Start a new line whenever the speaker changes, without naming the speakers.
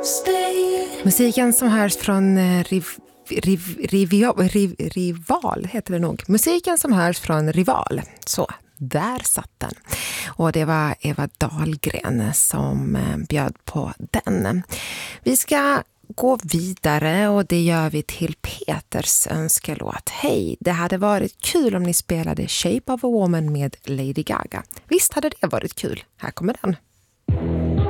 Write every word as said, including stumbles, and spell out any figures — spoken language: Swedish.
Musiken som hörs från eh, Riv, Riv, Riv, Riv, Rival heter det nog. Musiken som hörs från Rival. Så, där satt den. Och det var Eva Dahlgren som eh, bjöd på den. Vi ska gå vidare och det gör vi till Peters önskelåt. Hej, det hade varit kul om ni spelade Shape of a Woman med Lady Gaga. Visst hade det varit kul. Här kommer den.